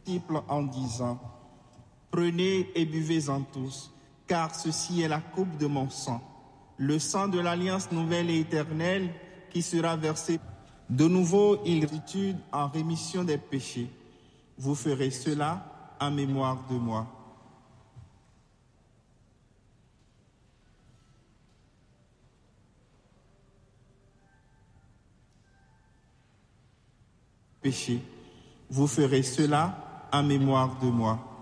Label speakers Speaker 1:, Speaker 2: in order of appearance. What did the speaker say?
Speaker 1: disciples en disant, « Prenez et buvez-en tous, car ceci est la coupe de mon sang, le sang de l'alliance nouvelle et éternelle qui sera versé. » De nouveau, il réitère en rémission des péchés. Vous ferez cela en mémoire de moi. Péché. Vous ferez cela en mémoire de moi.